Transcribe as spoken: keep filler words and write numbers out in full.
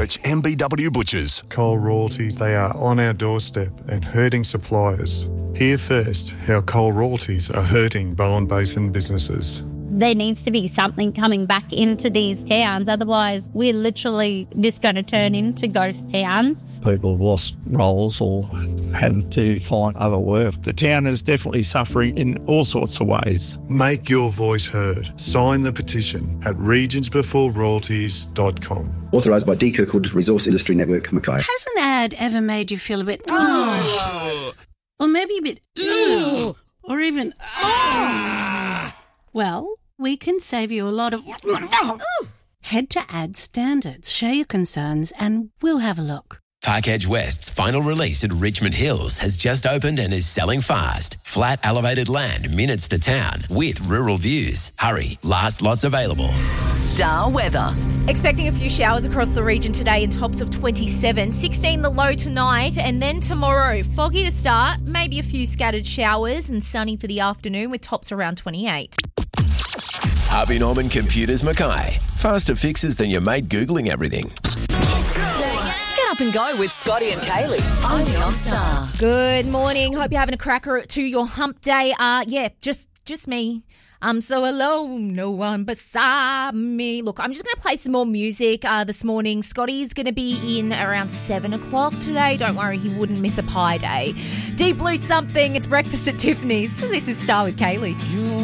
Search M B W Butchers. Coal royalties, they are on our doorstep and hurting suppliers. Hear first how coal royalties are hurting Bowen Basin businesses. There needs to be something coming back into these towns, otherwise we're literally just going to turn into ghost towns. People have lost roles or had to find other work. The town is definitely suffering in all sorts of ways. Make your voice heard. Sign the petition at regions before royalties dot com. Authorised by D. Kirkwood Resource Industry Network, Mackay. Has an ad ever made you feel a bit... Oh. Or maybe a bit... Ew. Or even... Oh. Well... we can save you a lot of... Head to Ad Standards, share your concerns, and we'll have a look. Park Edge West's final release at Richmond Hills has just opened and is selling fast. Flat elevated land minutes to town with rural views. Hurry, last lots available. Star weather. Expecting a few showers across the region today in tops of twenty-seven, sixteen the low tonight, and then tomorrow foggy to start, maybe a few scattered showers and sunny for the afternoon with tops around twenty-eight. Harvey Norman Computers Mackay. Faster fixes than your mate Googling everything. Get up and go with Scotty and Kaylee. Only on Star. Good morning. Hope you're having a cracker to your hump day. Uh, yeah, just just me. I'm so alone, no one beside me. Look, I'm just going to play some more music uh, this morning. Scotty's going to be in around seven o'clock today. Don't worry, he wouldn't miss a pie day. Deep Blue Something. It's breakfast at Tiffany's. This is Star with Kaylee.